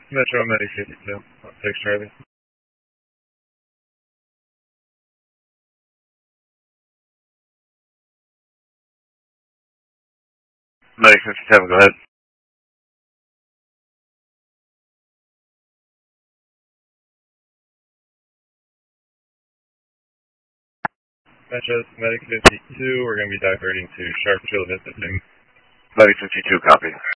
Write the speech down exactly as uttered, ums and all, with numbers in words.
Metro Medic fifty-two. six Charlie. Medic fifty-seven, go ahead. Metro Medic fifty-two, we're going to be diverting to Sharp Field Visiting. Medic fifty-two, copy.